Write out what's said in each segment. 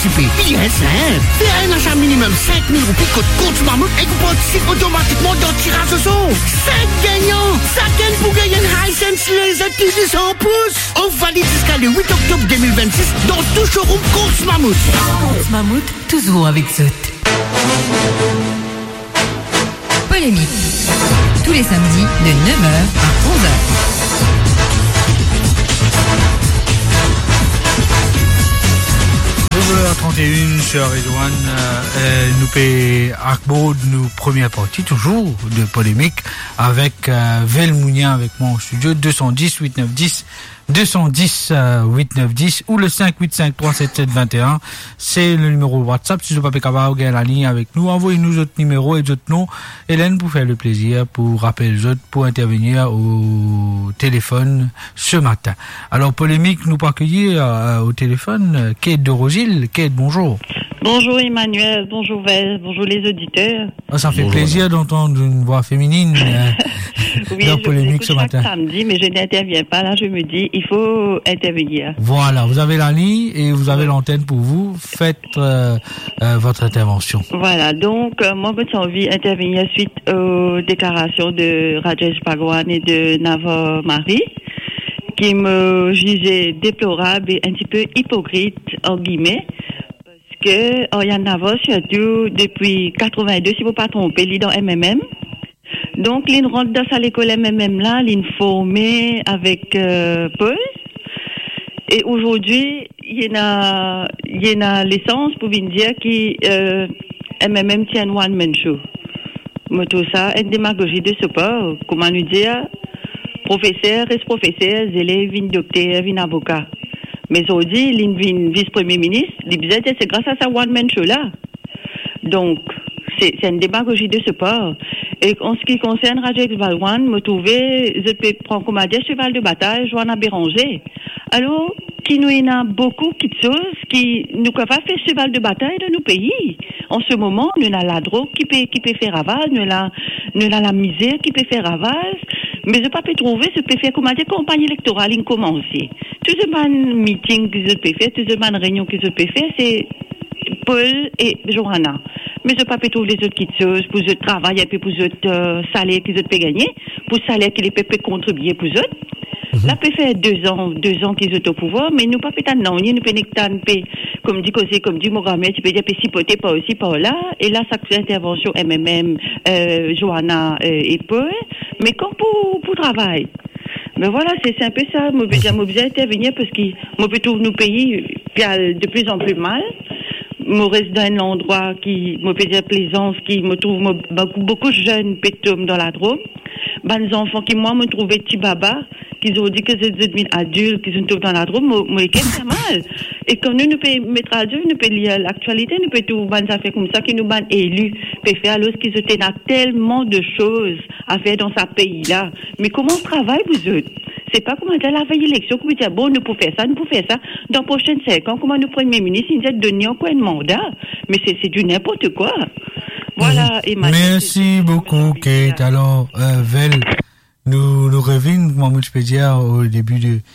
Bien simple. Fais un achat minimum 5 000 roupies contre Mammouth et vous participez automatiquement dans le tirage au sort. 5 gagnants. Ça gagne pour gagner un Hisense Laser TV 100 pouces. On valide jusqu'à le 8 octobre 2026 dans tout showroom contre Mammouth. Contre Mammouth, toujours avec Zot. Polémique. Tous les samedis de 9h à 11h. h 31 sur Radio One, nous payons Akbod, nous première partie toujours de polémique avec Velmounien avec moi au studio 210 8910 210 8910 ou le 58537721. C'est le numéro WhatsApp. Si vous n'avez pas pu la ligne avec nous, envoyez-nous votre numéro et votre nom. Hélène, pour faire le plaisir, pour rappeler les autres, pour intervenir au téléphone ce matin. Alors, polémique, nous pas accueillir au téléphone Kate de Rosil. Kate, bonjour. Bonjour Emmanuel, bonjour Vel, bonjour les auditeurs. Ça fait plaisir d'entendre une voix féminine oui, dans polémique ce matin. Samedi, mais je n'interviens pas. Là, je me dis, il faut intervenir. Voilà, vous avez la ligne et vous avez l'antenne pour vous. Faites votre intervention. Voilà, donc moi, j'ai envie d'intervenir suite aux déclarations de Rajesh Bhagwan et de Nava Marie, qui me jugeaient déplorable et un petit peu hypocrite, en guillemets. Que Oriane Nava, surtout depuis 82, si vous ne pas tromper, il est dans MMM. Donc, il rentre dans l'école MMM là, il est formé avec Paul. Et aujourd'hui, il y a l'essence pour venir dire que MMM tient un one-man show. Mais tout ça, une démagogie de ce pas, comment nous dire, professeur, ex-professeur, élève, docteur, avocat. Mais aujourd'hui, il vice-premier ministre, c'est grâce à sa one-man show-là. Donc, c'est une démagogie de ce part. Et en ce qui concerne Rajesh Bhagwan, me trouver, je peux prendre comme dire cheval de bataille, Joanna Béranger. Alors, qui nous en a beaucoup de choses qui nous peuvent faire cheval de bataille de nos pays. En ce moment, nous avons la drogue qui peut faire ravage, nous avons la misère qui peut faire ravage. Mais je ne peux pas trouver, je peux faire comment dire, campagne électorale, in commencer. Tout ce meeting que je peux faire, tout ce réunion que je peux faire, c'est Paul et Johanna. Mais je ne peux pas trouver les autres petites choses pour le travail et puis pour le salaire qu'ils peuvent gagner, pour le salaire qu'ils peuvent contribuer pour eux. Là, peut faire 2 ans qu'ils sont au pouvoir, mais nous pas peut-être non, nous peut comme dit Mohamed, tu peux dire sipoter par aussi par là, et là ça fait intervention MMM, Johanna et Paul, mais comme pour travail. Mais voilà, c'est un peu ça, moi besoin intervenir parce que moi peut trouver nos pays de plus en plus mal. Moi reste dans un endroit qui me peut dire plaisance, qui me trouve beaucoup de jeunes pétomes dans la drogue. Les enfants qui moi me trouvaient petits baba, qu'ils ont dit que c'est des adultes qui sont dans la drogue, moi c'est mal. Et quand nous pouvons mettre à Dieu, nous pouvons lire l'actualité, nous pouvons tout faire comme ça, qui nous ban élus, peut faire alors qu'ils ont tellement de choses à faire dans ce pays-là. Mais comment on travaille vous autres? C'est pas comment dire la veille élection, comment dire bon, nous pouvons faire ça. Dans les prochaines 5 ans, comment nous premier ministre, il nous a donné encore un mandat. Mais c'est du n'importe quoi. Voilà, Emmanuel. Merci beaucoup, Kate. Alors, Vel, nous revenons, moi, je peux dire, au début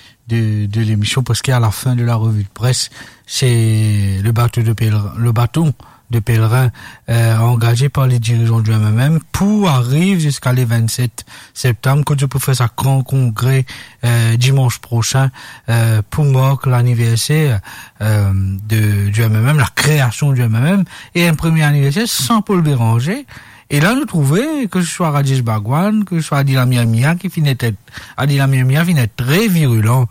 de l'émission, parce qu'à la fin de la revue de presse, c'est le bâton de pèlerins engagé par les dirigeants du MMM pour arriver jusqu'à les 27 septembre, quand je peux faire ça grand congrès dimanche prochain pour marquer l'anniversaire du MMM, la création du MMM, et un premier anniversaire sans Paul Béranger. Et là, nous trouvons que ce soit Rajesh Bhagwan, que ce soit Adil Amir Mia qui finit très virulent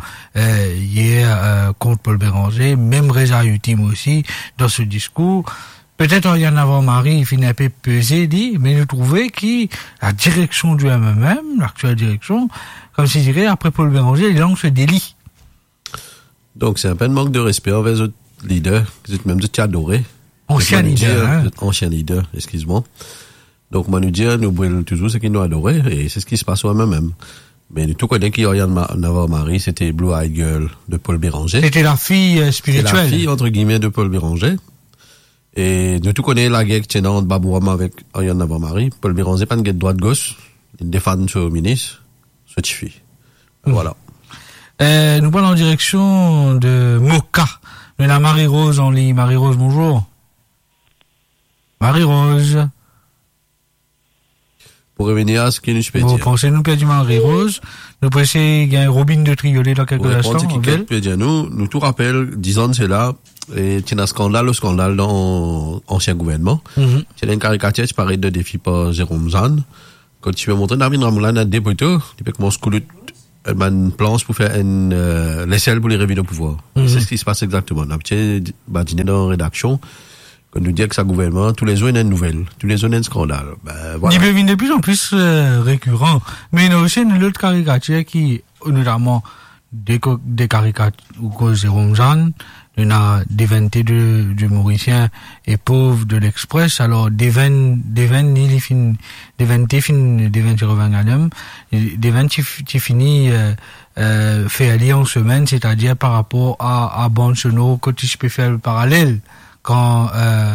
hier contre Paul Béranger, même Reza Yutim aussi dans ce discours. Peut-être Oriane Nava Marie, il finit un peu pesé, dit, mais nous trouvons que la direction du MMM, l'actuelle direction, comme je dirais, après Paul Béranger, les langues se délient. Donc c'est un peu de manque de respect envers les autres leaders, vous êtes même adorés. Ancien leader, excuse-moi. Donc, moi, nous dire, nous brûlons toujours ce qu'ils nous adoraient, et c'est ce qui se passe au MMM. Mais tout connaît qu'Oriane Nava Marie, c'était Blue Eyed Girl de Paul Béranger. C'était la fille spirituelle. C'était la fille, entre guillemets, de Paul Béranger. Et nous tout connaît la guerre qui tient entre Babouama avec Oriane Nava Marie. Paul Béranger, pas de guerre droite gauche. Il défend sur le ministre, cette fille. Voilà. Nous parlons en direction de Moka. nous avons Marie-Rose en ligne. Marie-Rose, bonjour. Marie-Rose. Pour revenir à ce que nous peux dire. Vous pensez nous perdu Marie-Rose, nous pensons qu'il y a Robin de Triolet dans quelques instants. Pour répondre, peut dire nous tout rappelle, 10 ans c'est là, et il y a un scandale dans l'ancien gouvernement. C'est une caricature qui paraît de défi par Jérôme Zahn. Quand tu veux montrer Navin Ramoulane à des poteaux, tu peux commencer à une planche pour faire l'aisselle pour les revenir au pouvoir. C'est ce qui se passe exactement. On a dîner dans la rédaction. Quand nous dit que ça gouvernement, tous les jours il y a une nouvelle, tous les jours il y a un scandale. Voilà. Il devient de plus en plus récurrent. Mais il y a aussi une autre caricature qui, notamment, des caricatures où Jérôme Jeanne, il y a des vantés du Mauricien et pauvres de l'Express. Alors, des vantés qui finit, fait aller en semaine, c'est-à-dire par rapport à Bonsono, quand tu peux faire le parallèle. Quand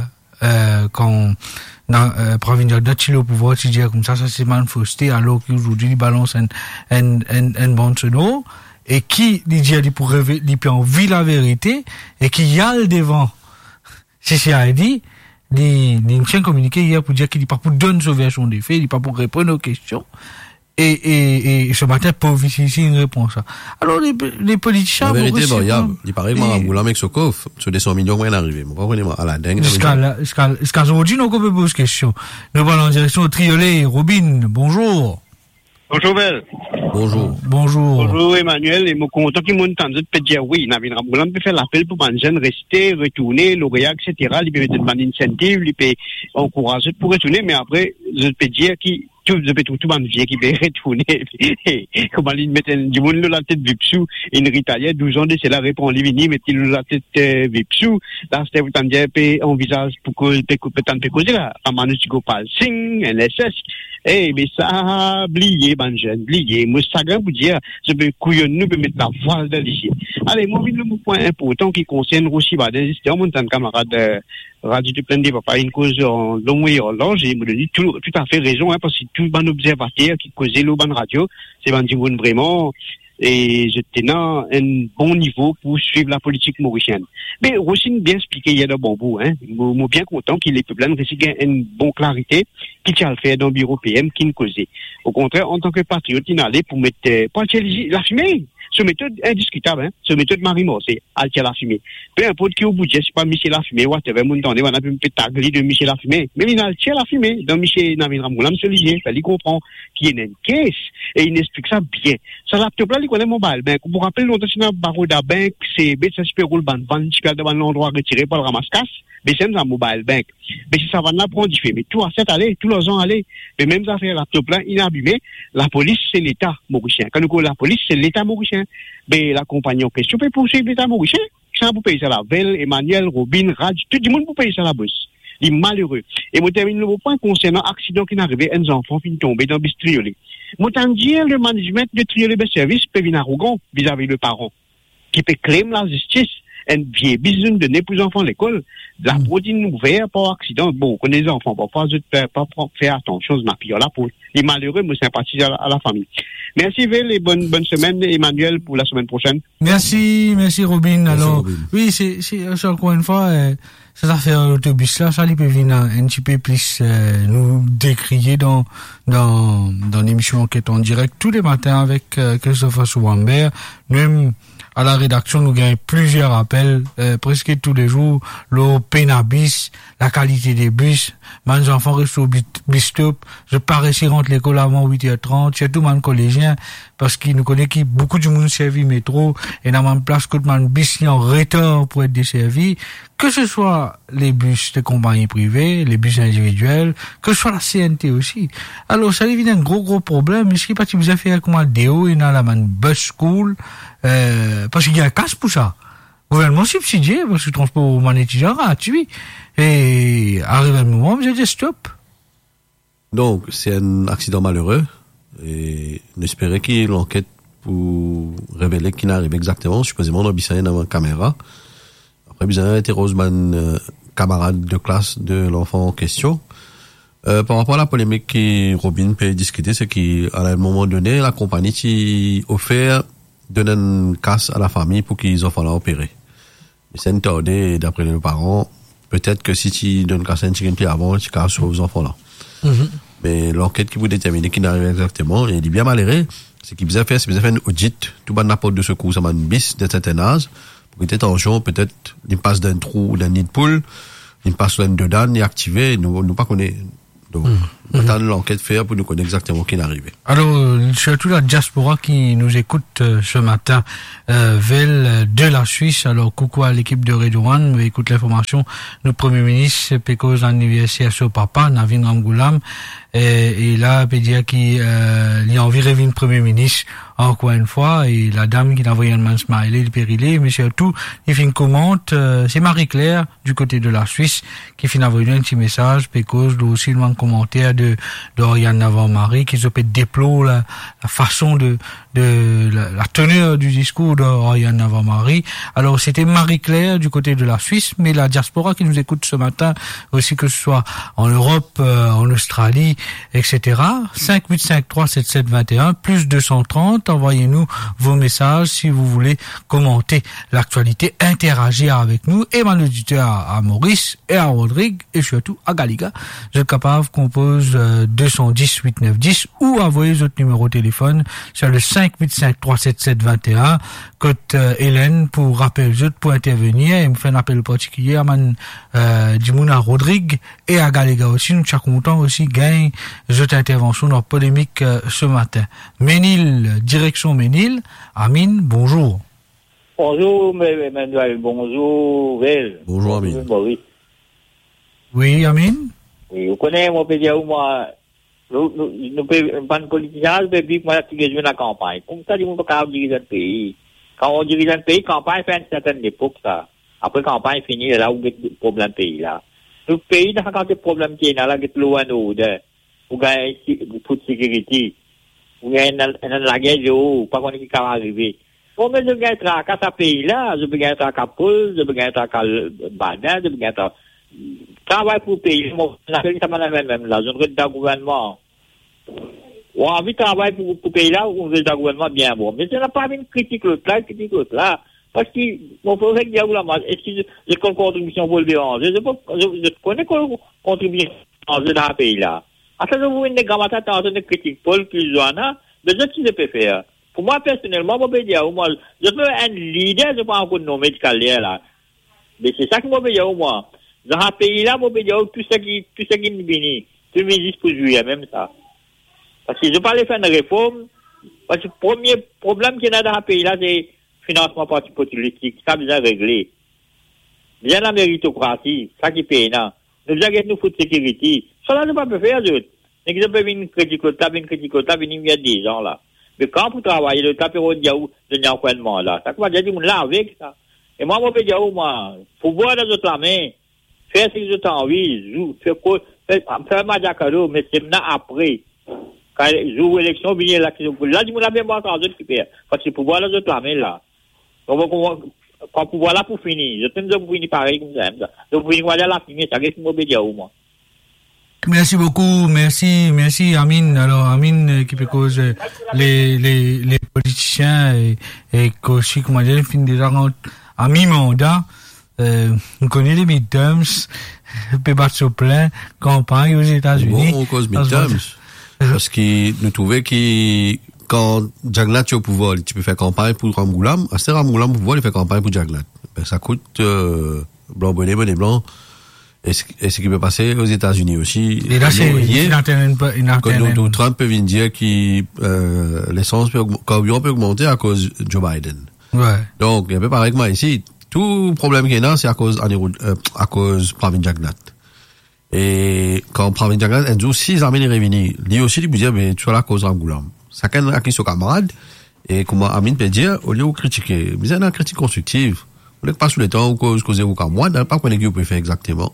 Pravinder Dachil au pouvoir, tu dis comme ça c'est manifesté, alors qu'aujourd'hui, il balance un bon sono, et qui, il dit, il pour rêver, il peut en vivre la vérité, et qui y a le devant. C'est ça, il dit, il tient communiqué hier pour dire qu'il n'est pas pour donner sa version des faits, il n'est pas pour répondre aux questions. Et ce matin, pauvre ici, une réponse. Alors, les politiciens... La vérité, il paraît que Maraboula, avec Sokov, sur des 100 millions, on est arrivé. Vous comprenez, à la dingue. Jusqu'à aujourd'hui, nous avons posé question. Nous allons en direction au Triolet. Robin, bonjour. Bonjour, Belle. Bonjour. Bonjour, Emmanuel. Et mon content qui m'entendait peut dire oui. Navin Ramoulane peut faire l'appel pour les jeunes rester, retourner, lauréat, etc. Il peut mettre une incentive, il peut encourager pour retourner, mais après, je peux dire tout le monde vient qui peut retourner. Comment il met du monde la tête vipsou, une ritaillère, 12 ans de cela répond Livini, mais il la tête vipsou. Là, c'était vous t'en dire, envisage pour que peut-être causer là. À Manusiko Palsing, LSS. Mais ça, blié, ban jeune, blié. Moi, ça, vous dire, je peux couillonner, peut mettre la voile de l'ici. Allez, moi, le point important qui concerne aussi, c'était mon camarade, Radio du plein de papa, une cause en long et en large, et il me dit tout à fait raison, parce que tout bon observateur qui causait le ban radio, c'est ban bon vraiment, et j'étais dans un bon niveau pour suivre la politique mauricienne. Mais Rossine bien expliqué, il y a de bon bout, moi bien content qu'il ait pu plein de une bonne clarité, qui tient à le faire dans le bureau PM, qui ne causait. Au contraire, en tant que patriote, il allait pour mettre, la fumée. Ce méthode indiscutable, ce méthode Marie-Mort, c'est Altia la fumée. Peu importe qui au bout, c'est pas Michel la fumée, whatever, mon temps, on a pu mettre tagli de Michel la fumée. Mais il a Altia la fumée, dans Michel Navin Ramoulane, monsieur Ligier, il comprend qu'il y a une caisse, et il explique ça bien. Ça laptop là, il connaît mon bal, ben, pour rappeler longtemps, c'est un barreau d'Abank, c'est, ça se peut rouler tu peux dans l'endroit retiré par le ramasse-casse. Mais c'est un mobile bank. Mais si ça va là prendre du fait, mais tout à cette allée, tous les ans aller, mais même ça fait laptop là, il a abîmé. La police, c'est l'État mauricien. Quand nous connaissons la police, c'est l'État mauricien. Mais la compagnie en question peut poursuivre l'État mauricien. Ça vous payer ça la Velle, Emmanuel, Robin, Raj, tout le monde peut payer ça la bosse. Il est malheureux. Et moi termine le point concernant l'accident qui est arrivé, un enfant qui est tombé dans bis Triolet. Moi t'en dire le management de Triolet Service peut venir arrogant vis-à-vis le parent, qui peut claimer la justice. Un vieil besoin de donner pour les enfants à l'école, la protéine ouverte par accident. Bon, on connaît les enfants, parfois, je ne pas faire attention, je m'appuie là pour les malheureux, me sympathise à la famille. Merci, Vel, et bonne semaine, Emmanuel, pour la semaine prochaine. Merci, Robin. Merci, alors, Robin. Oui, c'est encore une fois, cette affaire d'autobus là, ça, il peut venir un petit peu plus, nous décrier dans l'émission Enquête en direct tous les matins avec, Christopher Souambert, même, à la rédaction, nous gagnons plusieurs appels, presque tous les jours, le pénabis, la qualité des bus, mes enfants restent au bus stop, je pars ici rentre l'école avant 8h30, surtout mon collégien, parce qu'il nous connaît qui beaucoup de monde servi métro, et dans ma place, que mon bus en retard pour être desservi, que ce soit les bus de compagnie privée, les bus individuels, que ce soit la CNT aussi. Alors, ça devient un gros problème, mais ce qui est pas si vous avez fait comme un déo, et dans la man bus school, parce qu'il y a un casse pour ça. Gouvernement subsidié, parce que le transport magnétique gratuit. Et arrive un moment, vous dit stop. Donc, c'est un accident malheureux. Et on espérait qu'il y ait l'enquête pour révéler qui n'arrive exactement. Supposément, on a bissé dans la caméra. Après, bizarre, était Roseman, camarade de classe de l'enfant en question. Par rapport à la polémique que Robin peut discuter, c'est qu'à un moment donné, la compagnie qui offert donne une casse à la famille pour qu'ils enfants là opérés. Mais c'est une tordée, d'après nos parents, peut-être que si tu donnes casse un chicken pied avant, tu casses aux enfants là. Mais l'enquête qui vous détermine qui n'arrive exactement, il est bien malheureux, c'est qu'il faisait faire une audit, tout bas n'importe de secours, ça m'a une bis d'un certain âge, pour que attention, peut-être, il passe d'un trou ou d'un nid de poule, il passe d'un dedans, il est activé, nous pas connaît. Donc, on attend l'enquête faire pour nous connaître exactement qui est arrivé. Alors, surtout la diaspora qui nous écoute ce matin, de la Suisse. Alors, coucou à l'équipe de Radio One, nous écoute l'information. Le Premier ministre, Pécose anniversaire sur papa, Navin Ramgoulam, et là, peut dire qu'il y a envie de revenir Premier ministre encore une fois, et la dame qui a envoyé un smiley, le périlé, mais surtout, il fait une commente, c'est Marie-Claire, du côté de la Suisse, qui fait envoyer un petit message, Pécose, aussi un commentaire de Oriane Navarre-Marie, qui se peut déplore la façon de la teneur du discours d'Oriane Navarre-Marie. Alors, c'était Marie-Claire du côté de la Suisse, mais la diaspora qui nous écoute ce matin, aussi que ce soit en Europe, en Australie, etc. 58537721, plus 230, envoyez-nous vos messages si vous voulez commenter l'actualité, interagir avec nous, et mon auditeur à Maurice, et à Rodrigue, et surtout à Galiga. Vous êtes capable qu'on pose 210 8910 ou envoyer votre numéro de téléphone sur le 58537721. Côte Hélène pour rappel pour intervenir et me fait un appel particulier à Dimouna Rodrigue et à Galiga aussi. Nous sommes contents aussi gagne cette intervention dans polémique ce matin. Ménil, direction Ménil. Amine, bonjour. Bonjour Emmanuel, bonjour Vel. Bonjour Amine. Oui, Amine. Oui, vous connaissez, moi, moi, nous pas de politicien, depuis moi, je suis la campagne. Comme ça, on ne peut pas diriger un pays. Quand on dirige un pays, campagne fait une certaine époque, ça. Après, campagne finit, là où il y a des problèmes pays, là. Le pays, dans quand il y a des problèmes qui là, il y a loin de vous gagnez pour sécurité. Vous gagnez la guerre de haut, pas qu'on est qui va arriver. Bon, mais je gagne à ce pays-là, je gagne à Poule, je gagne à Banin, je gagne à travail pour le pays, ça m'a même là, je regrette le gouvernement. On a envie de travailler pour le pays là, on veut le gouvernement bien bon. Mais je n'ai pas une critique l'autre là, parce que mon frère dit est-ce que j'ai une contribution pour le déranger? Je connais qu'on contribution dans le pays là. Alors, je vous une grande attention de critique pour le Kuzouana, mais je sais peux faire. Pour moi, personnellement, je peux dire, moi, je peux être un leader, je peux encore nommer de carrière là. Mais c'est ça que je peux dire, moi. Dans un pays là, je peux dire, tout ce qui est béni, tout le ministre pour juillet, même ça. Parce que je parle de faire une réforme, parce que le premier problème qu'il y a dans un pays là, c'est le financement parti politique. Ça, bien réglé. Bien la méritocratie, ça qui paye, non. Nous avons nous faut de sécurité. Ça là, je ne peux pas faire d'autre. Mais je peux venir critiquer l'autre, venir il y a des gens là. Mais quand vous travaillez, le tapis au diaou, de n'importe là. Ça va dire, on l'a avec ça. Et moi, je peux dire, moi, faut voir dans notre main, faire ce que je t'en envie, faire ma jacaro, mais c'est maintenant après. Quand joue l'élection, bien là, là, je me l'avais pas entendu qui perd. Parce que pour voir dans notre main là. Quand pour voir là pour finir, je t'aime de finir pareil comme ça. Donc, pour finir, voilà la finir, ça reste mauvais dire au moins. Merci beaucoup, merci Amine. Alors Amine qui peut causer les politiciens et aussi comment dire fin déjà à mi-mandat, on connaît les midterms, peut battre sur plein campagne aux États-Unis. Bon, on cause midterms parce qu'il nous trouvait que quand Jaglat est au pouvoir, tu peux faire campagne pour Ramgoulam, à ce Ramgoulam pouvoir il fait campagne pour Jaglat. Ben ça coûte blanc bonnet blanc. Et ce qui peut passer aux États-Unis aussi. Et là, c'est une quand Trump peut venir dire que l'essence carburant peut augmenter à cause de Joe Biden. Ouais. Donc, il y a un peu pareil que moi ici. Tout problème qu'il y a, c'est à cause Pravin Jagnat. Et quand Pravin Jagnat, elle dit, si les armées les revenir, lui aussi, il peut dire, mais tu es là à cause d'Angoulam. Chacun a qui son camarade. Et comment Amine peut dire, au lieu de critiquer, mais c'est une critique constructive. Au lieu de pas sous les temps, ou causer ou comme moi, pas qu'on est peut faire exactement.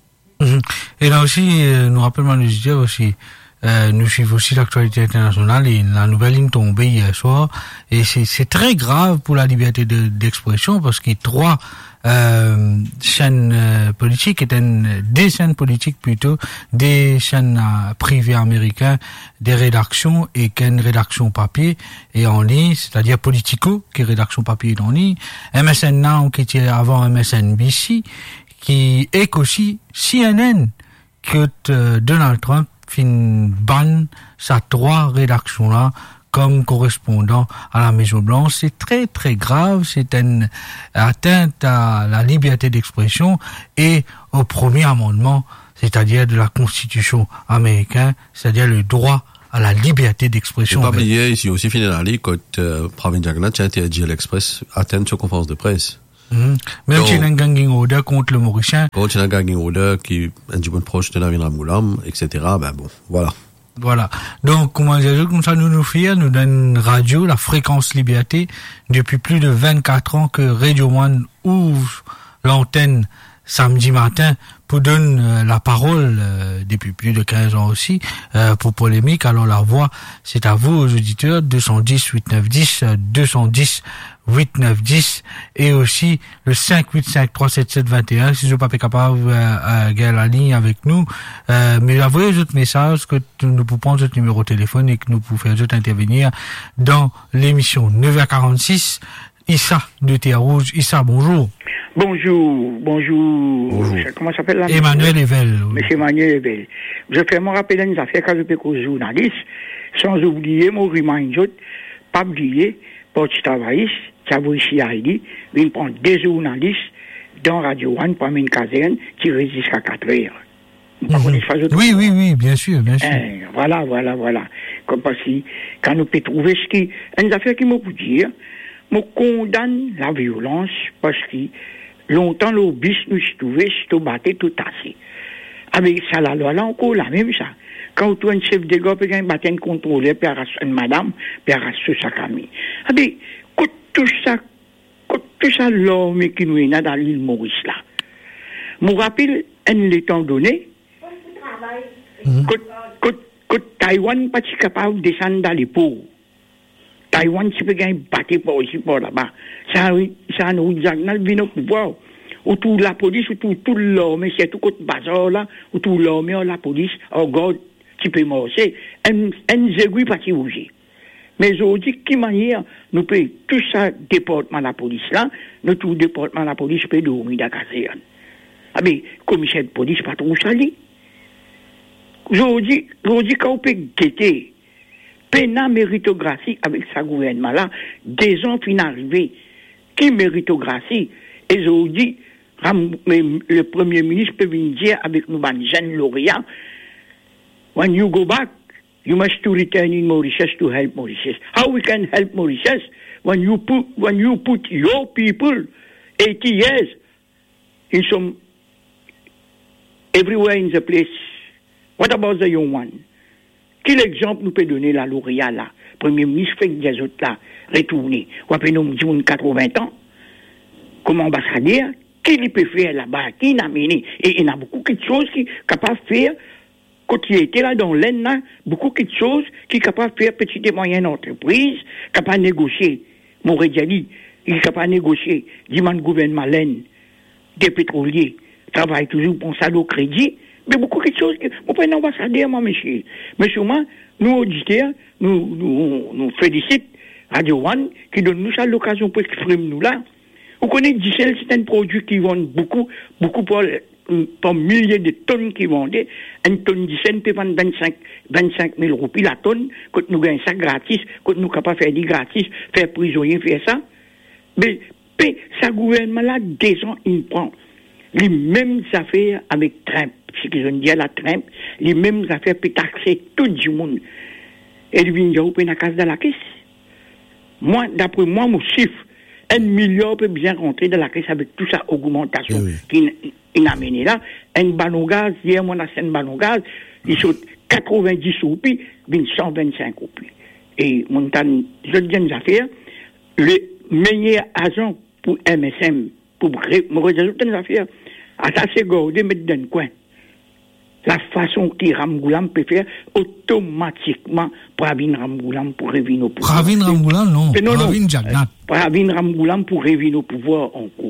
Et là aussi, nous rappelons à nos auditeurs aussi, nous suivons aussi l'actualité internationale et la nouvelle ligne tombée hier soir. Et c'est très grave pour la liberté d'expression parce que 3 chaînes politiques, des chaînes politiques plutôt, des chaînes privées américaines, des rédactions et qu'une rédaction papier et en ligne, c'est-à-dire Politico, qui est rédaction papier et en ligne, MSN Now, qui était avant MSNBC, qui est aussi CNN, que Donald Trump fin banne sa 3 rédactions-là comme correspondant à la Maison-Blanche. C'est très, très grave. C'est une atteinte à la liberté d'expression et au premier amendement, c'est-à-dire de la Constitution américaine, c'est-à-dire le droit à la liberté d'expression. Pas oublier ici aussi, finalement, quand Pravin Jagannath a interdit à l'Express atteindre sur conférence de presse. Même si il y a un ganging order contre le Mauricien. Quand il y a un ganging order qui est un petit peu proche de Navin Ramgoolam, etc., ben bon, voilà. Voilà. Donc, comment dire, comme ça, nous fiers, nous donne radio, la fréquence liberté, depuis plus de 24 ans que Radio One ouvre l'antenne samedi matin pour donner la parole, depuis plus de 15 ans aussi, pour polémique. Alors, la voix, c'est à vous, aux auditeurs, 210-8910, 210-8910, et aussi le 585-377-21, si je pas capable, gagner la ligne avec nous, mais envoyez d'autres messages que nous pouvons prendre notre numéro de téléphone et que nous pouvons faire d'autres intervenir dans l'émission 9h46. Issa de Terre Rouge. Issa, bonjour. Bonjour. Comment s'appelle là? Emmanuel Evel. Monsieur Emmanuel Evel. Je fais mon rappel à une affaire quand je peux qu'aux journalistes, sans oublier mon reminder, pas oublier, pour les travaillistes, qui a ici à Haïti, ils prennent des journalistes dans Radio One pour une caserne qui résiste jusqu'à 4 heures. Oui, bien sûr. Voilà. Comme parce que, quand nous pouvons trouver ce qui, une affaire qui m'a pu dire, me condamne la violence parce que longtemps l'obis nous se trouvait, se battait tout assez. Avec ça, la loi là encore la même ça. Quand tu as un chef de gare, puis un bâtiment de contrôle, puis une madame, puis sa famille. Avec tout ça, l'homme qui nous est dans l'île Maurice là. Je me rappelle, un temps donné, que Taïwan n'est pas capable de descendre dans les pauvres. Taïwan, c'est pas gagner battre par ici, par là-bas. Ça nous vient au pouvoir. Autour de la police, autour de tout l'homme, c'est tout côté bazar là, autour de l'homme, la police, oh God, tu peux morcer. Un zégui pas qui bouger. Mais aujourd'hui, qui manière, nous payons tout ça, département de la police là, notre département de la police peut dormir dans la caserne. Ah ben, commissaire de police, pas trop sali. Aujourd'hui, quand on peut guetter, pena méritocratie avec sa gouvernement-là, des gens qui arrivés, qui méritocratie, et aujourd'hui, le premier ministre peut venir dire avec nous, jeunes lauréats, when you go back, you must to return in Mauritius to help Mauritius. How we can help Mauritius when you put your people 80 years in some everywhere in the place? What about the young one? Quel exemple nous peut donner la lauréat là? Premier ministre fait des autres là, retourner. Ou après nous disons 80 ans, comme ambassadeur, qu'il peut faire là-bas, qui n'a mené. Et il y a beaucoup de choses qui sont capables de faire, quand il était là dans l'aine là, beaucoup de choses qui sont capables de faire petites et moyennes entreprises, capables de négocier. Montréali, il est capable de négocier, demande gouvernement l'aine, des pétroliers, travaille toujours pour ça au crédit. Mais beaucoup de choses, on peut un ambassadeur, moi, monsieur. Mais sûrement, nous, auditeurs, nous félicitons Radio One, qui donne nous ça l'occasion pour exprimer nous là. Vous connaissez, Diesel, c'est un produit qui vend beaucoup par milliers de tonnes qui vendent. Une tonne Diesel peut vendre 25 000 roupies la tonne, quand nous gagnons ça gratis, quand nous sommes capables de faire du gratis, faire prisonnier, faire ça. Mais, ça gouvernement là, des gens, il prend les mêmes affaires avec Trump. Ce qu'ils ont dit à la Trump, les mêmes affaires peuvent taxer tout le monde. Et ils viennent dire, la case de la caisse. Moi, d'après moi, mon chiffre, 1 milliard peut bien rentrer dans la caisse avec toute sa augmentation qu'il a mené là. Un ballon gaz, hier, moi, on a 5 ballons gaz, ils sont 90 roupies, 125 roupies. Et, je dis une affaire, le meilleur agent pour MSM, pour me résoudre une affaire, à ça, c'est gardé, mettre dans le coin. La façon que Ramgoolam peut faire automatiquement Pravin Ramgoolam pour revenir au pouvoir. Pravin Ramgoolam, non. Pravin Jagannath. Pravin Ramgoolam pour revenir au pouvoir en cours.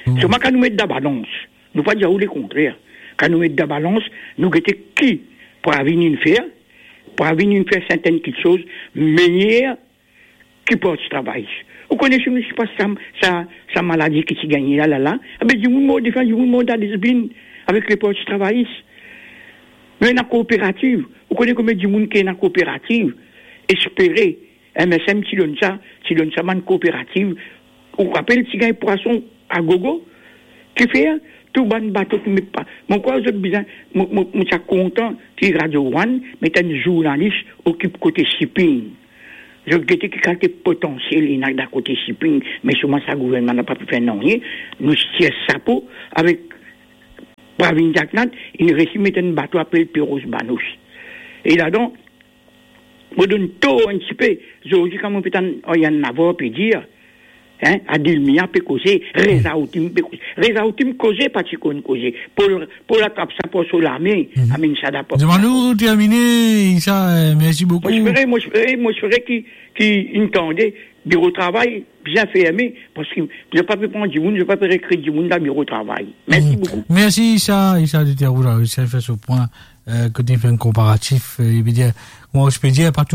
Seulement quand nous mettons dans la balance, nous pas dire où le contraire. Quand nous mettons dans la balance, nous mettons qui pour venir faire certaines petites choses meilleures qui portent ce travail. Vous connaissez, je ne sais pas, sa maladie qui s'est gagnée là. Mais du monde défend, du monde dans la discipline avec les portes travaillistes. Mais dans la coopérative, vous connaissez combien de monde qui est dans la coopérative, espérer, MSM, si donne ça, dans une coopérative, vous vous rappelez, si gagne poisson à gogo, qui fait, tout ban bateau qui met pas. Mon quoi, je suis content que Radio One, mais un journaliste occupe côté shipping. Je regrette que quand potentiel, il y a d'un côté shipping, mais sûrement ça, le gouvernement n'a pas pu faire non rien. Nous tirons ça pour, avec Pravin Jaknat, il réussit à mettre un bateau appelé Péros Banos. Et là, donc, je donne tout un petit peu. Je dis, comme on peut en avoir, peut dire, à Dilmia peut causer, Reza Outim peut causer. Reza Outim causer, pas si qu'on causer. Pour la cap ça pour sur l'armée, Amin Sada pour. Demandons terminer, ça, merci beaucoup. Moi, je ferais qu'il entendait bureau de travail bien fermé, parce que je ne vais pas prendre du monde, je ne vais pas recréer du monde dans le bureau de travail. Merci beaucoup. Merci, Issa de Terroula, ça fait ce point, que tu fais un comparatif, il veut dire, moi, je peux dire, pas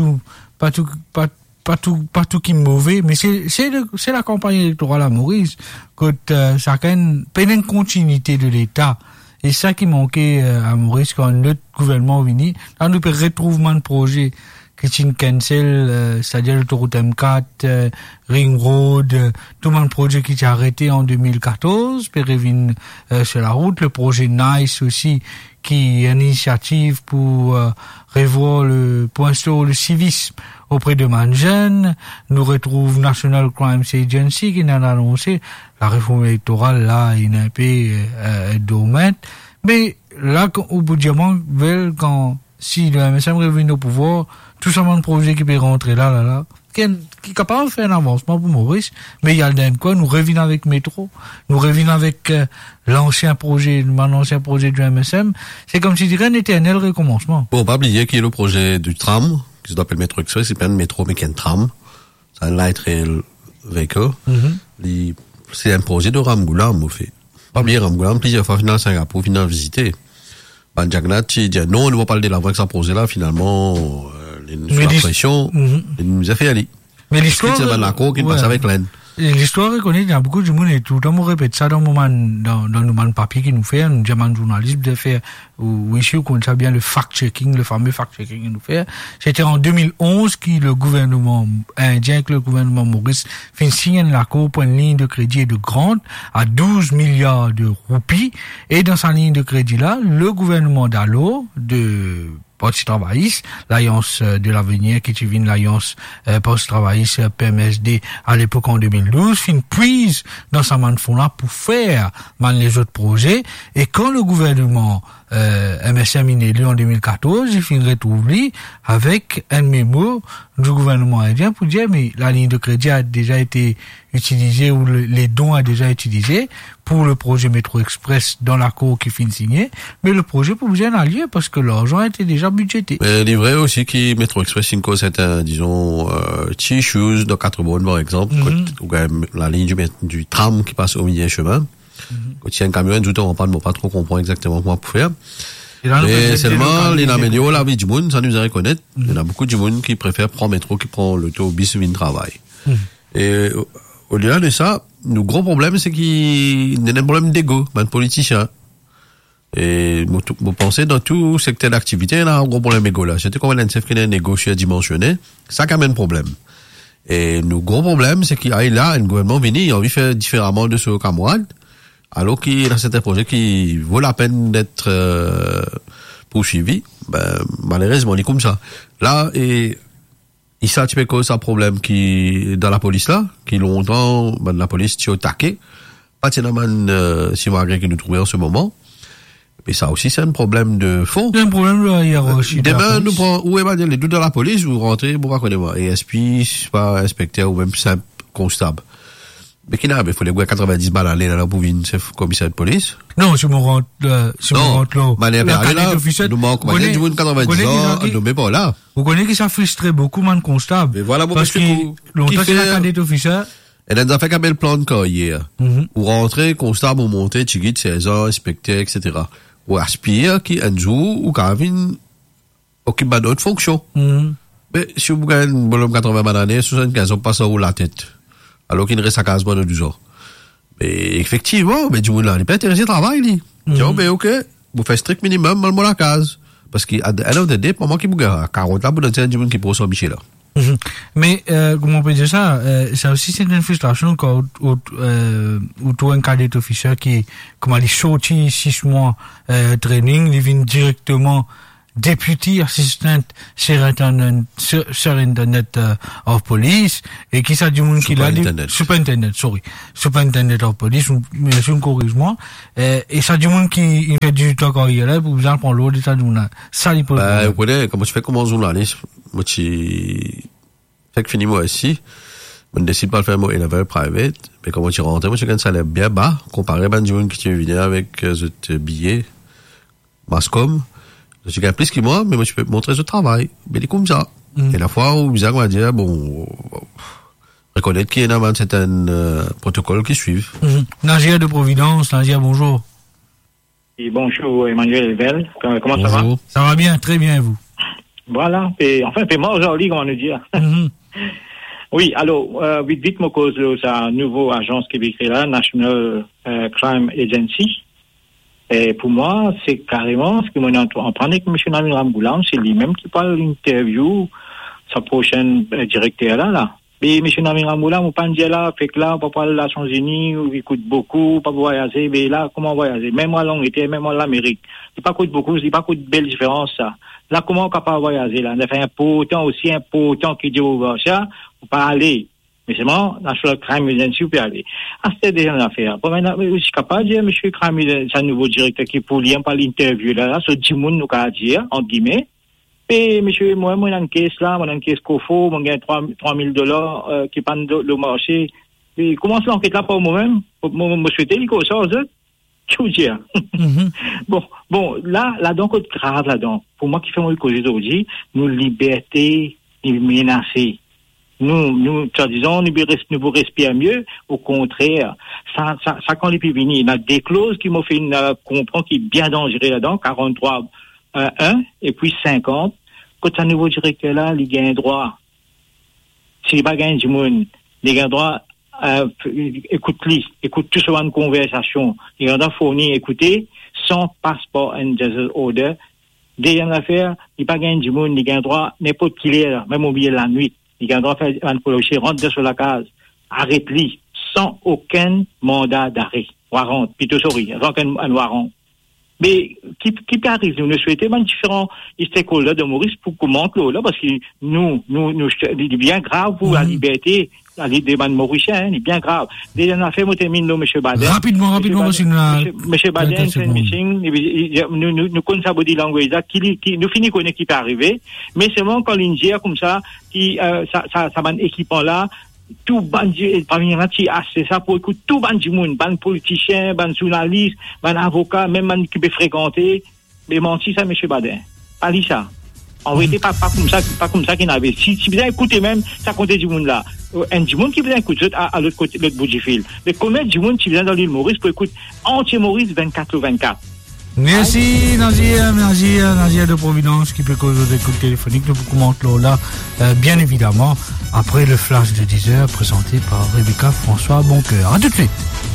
tout qui est mauvais, mais c'est la campagne électorale à Maurice, que ça a une continuité de l'État. Et ça qui manquait à Maurice quand notre gouvernement venu, là nous peut retrouver un projet qui est une cancel, c'est-à-dire l'autoroute M4, Ring Road, tout un projet qui s'est arrêté en 2014, puis revient sur la route, le projet Nice aussi, qui est une initiative pour revoir pour instaurer le civisme auprès de man jeunes. Nous retrouve National Crimes Agency qui n'a annoncé la réforme électorale là, il n'a pas domaine. Mais là, au bout du moment, si le MSM revient au pouvoir, tout ça, un projet qui peut rentrer là, qui est capable de faire un avancement pour Maurice, mais il y a le quoi, nous revenons avec Métro, nous revenons avec l'ancien projet du MSM. C'est comme si c'était un éternel recommencement. Bon, pas oublier qu'il y a le projet du tram, qui s'appelle Métro Express, c'est pas un métro, mais qu'un tram. C'est un light rail vehicle. C'est un projet de Ramgoulam, au fait. Pas oublier Ramgoulam, plusieurs fois, finalement, Singapour, finalement, visiter. Ben, Jagnat, il dit, non, on ne va pas le dire, avec ça projet là, finalement, sous la pression, il nous a fait aller. Mais l'histoire, c'est la cour qui passe avec l'Inde. L'histoire reconnaît, il y a beaucoup de monde et tout le temps, on répète ça dans le moment de papier qu'il nous fait, nous disons, journaliste de faire, ou ici, on connaît bien le fact-checking, le fameux fact-checking qu'il nous fait. C'était en 2011 que le gouvernement indien, que le gouvernement Maurice, fait signer l'accord pour une ligne de crédit de grande à 12 milliards de roupies. Et dans sa ligne de crédit là, le gouvernement d'Allo, de post-travailliste, l'alliance de l'avenir qui devient l'alliance post-travailliste PMSD à l'époque en 2012, fin prise dans sa main de fond là pour faire les autres projets. Et quand le gouvernement MSM est élu en 2014, il finit retrouver avec un mémo du gouvernement indien pour dire mais la ligne de crédit a déjà été utilisée ou les dons a déjà été utilisés pour le projet Métro Express dans l'accord qui finit signé, mais le projet pour vous en lieu parce que l'argent était déjà budgété. Il est vrai aussi que Métro Express c'est un disons petit chose dans 4 bonnes par exemple, la ligne du tram qui passe au milieu du chemin. Quand il y a un camion, tout on ne pas trop comprendre exactement comment pour faire. Mais seulement, les améliorent la vie du monde, ça nous a reconnaître. Il y en a beaucoup de monde qui préfèrent prendre métro, qui prend l'autobus ou le travail. Et au-delà de ça, le gros problème, c'est qu'il y a un problème d'ego, de politiciens. Et vous pensez dans tout secteur d'activité, il y a un gros problème d'ego là. C'était comme un chef qui a un égo surdimensionné, ça quand même un problème. Et le gros problème, c'est qu'il y a là un gouvernement venu, il a envie de faire différemment de ce camarade. Alors qu'il y a certains projets qui vaut la peine d'être poursuivis, malheureusement, il est comme ça. Là, et ça, tu peux causer un problème qui dans la police là, qui longtemps, la police tu attaqué, pas tellement si malgré que nous trouvons en ce moment. Mais ça aussi, c'est un problème de fond. C'est un problème de hiérarchie. Demain, nous prenons, où est les deux dans la police, vous rentrez, vous racontez moi. ESP, pas inspecteur ou même simple constable. Mais qui n'a, il faut les 90 balles aller là pour une chef commissaire de police. Non, si on rentre là. La cadette officielle. Nous manquons, du 90 ans, nous met pas là. Vous connaissez que ça frustrait beaucoup, man, constable. Mais voilà, parce que, longtemps, c'est la cadette officielle. Elle a fait un bel plan de carrière. Ou rentrer, constat, bon monter, tigit, 16 ans, inspecteur, etc. Ou aspire, qui, un jour, ou Caravine, occupe d'autres fonctions. Mais, si vous gagnez un bonhomme 80 années, 75 ans, passe à la tête. Alors qu'il reste à 15 mois de 12 ans. Mais, effectivement, mais du monde là, il n'est pas intéressé au travail, lui. Tiens, mais ok, vous faites strict minimum, mal la case. Parce qu'à l'heure de dé, pour moi qui vous gagne à 40 ans, vous avez du monde qui peut s'en bicher là. Mais comment on peut dire ça, ça aussi c'est une frustration quand où tout un cadet officiel qui comment il sorti 6 mois training, il vient directement deputy assistant superintendent of police et qui ça du monde qui l'a dit superintendent of police monsieur me corrige-moi et ça du monde qui il fait du temps quand il est là pour vous prendre l'autre ça du monde ça il pose vous connaissez comment je fais comme journaliste moi qui fait que fini moi ici je ne décide pas de faire mon level private mais comment tu rentres moi j'ai un salaire bien bas comparé à du monde qui tu viens avec ce billet Mascom. Je gagne plus que moi, mais moi, je peux montrer ce travail. Mais c'est comme ça. Et la fois où, bizarre, on va dire, bon, reconnaître qu'il y a certains protocoles qui suivent. Nagia de Providence, Nagia, bonjour. Et bonjour, Emmanuel Vel. Comment bonjour. Ça va? Ça va bien, très bien, vous. Voilà. Et, enfin, c'est mort aujourd'hui, comment nous dire. Oui, alors, vite, mon cause, c'est un nouveau agence qui est créée là, National Crime Agency. Et pour moi, c'est carrément ce que moi en prendre avec M. Nabil Ramgoulam, c'est lui-même qui parle l'interview, sa prochaine directeur là. Mais M. Nabil Ramgoulam, on pas dire là, fait que là, on peut parler aux Nations Unies, où il coûte beaucoup, pas voyager, mais là, comment voyager? Même en l'Angleterre, même en l'Amérique. Il pas coûte beaucoup, il pas coûte belle différence, ça. Là, comment on peut pas voyager, là? On a fait aussi important qu'il dit au Russia, on pas aller. Mais c'est bon, National Crime Agency peut aller. Ah, c'était déjà une affaire. Bon, maintenant, je suis capable de dire, monsieur Crime Agency, c'est un nouveau directeur qui est pour lire par l'interview là, ce 10 moun nous qu'a dire, entre guillemets. Et, monsieur, moi, dans une caisse là, moi, dans une caisse Kofo, moi, j'ai $3,000, qui prennent le marché. Et comment c'est l'enquête là pour moi-même? Moi, souhaiter, il sort, je veux dire. Bon, là, donc, grave là-dedans. Pour moi, qui fait mon cause aujourd'hui, nos libertés, menacées. Nous, disons, nous respirons mieux. Au contraire, ça, quand les venir, il y a des clauses qui m'ont fait comprendre qui est bien dangereux là-dedans, 43.1, et puis 50. Quand un nouveau directeur là, il gagne droit. S'il pas gagne du monde, il gagne droit, écoute tout sur une conversation. Il gagne droit fournir, écouter, sans passeport and desert order. Deuxième affaire, il pas gagne du monde, il gagne droit, n'importe qui est là, même au milieu de la nuit. Il a droit de faire un policier, rentre sur la case, arrête-lui, sans aucun mandat d'arrêt. Warrant, plutôt sorry, sans aucun warrant. Mais, qui peut arriver, nous souhaitons différents stakeholders de Maurice pour comment là, parce que nous, il est bien grave pour la liberté, la liberté de Mauricien, il est bien grave. Déjà, on a fait, moi, termine, M. Baden. Rapidement, M. Baden, c'est un meeting, nous connaissons sa body language là, qui, nous finissons connaître qui peut arriver, mais seulement quand l'India, comme ça, ça ban équipement là, tout bandit, parmi les c'est ça pour écouter tout bandit monde, ban politicien, ban journaliste, ban avocat, même ban qui peut fréquenter, mais menti ça, M. Baden. Pas dit ça. En vérité, pas comme ça qu'il n'avait. Si vous écoutez même, ça comptait du monde là. Un du monde qui vient écouter à l'autre côté, l'autre bout du fil. Mais combien du monde qui vient dans l'île Maurice pour écouter entier Maurice 24/24? Merci, Nadia de Providence, qui peut causer des coups téléphoniques. Nous vous commentons là, bien évidemment, après le flash de 10h, présenté par Rebecca François Boncoeur. À tout de suite.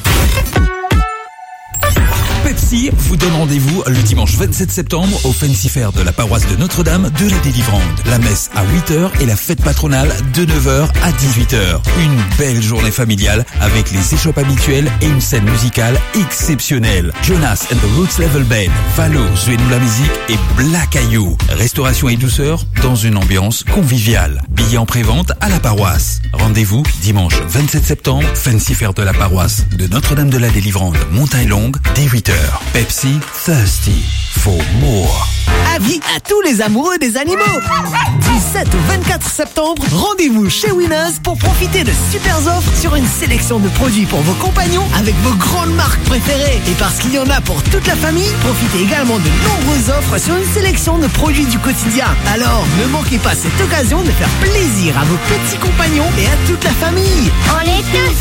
Pepsi vous donne rendez-vous le dimanche 27 septembre au Fancy Fair de la paroisse de Notre-Dame de la Délivrande. La messe à 8h et la fête patronale de 9h à 18h. Une belle journée familiale avec les échoppes habituelles et une scène musicale exceptionnelle. Jonas and the Roots Level Band, Valo, Zuenou la musique et Black Ayou. Restauration et douceur dans une ambiance conviviale. Billets en prévente à la paroisse. Rendez-vous dimanche 27 septembre, Fancy Fair de la paroisse de Notre-Dame de la Délivrande, Montagne Longue, dès 8h. Pepsi, thirsty for more. Avis à tous les amoureux des animaux. Du 7 au 24 septembre, rendez-vous chez Winners pour profiter de super offres sur une sélection de produits pour vos compagnons avec vos grandes marques préférées. Et parce qu'il y en a pour toute la famille, profitez également de nombreuses offres sur une sélection de produits du quotidien. Alors, ne manquez pas cette occasion de faire plaisir à vos petits compagnons et à toute la famille. On est tous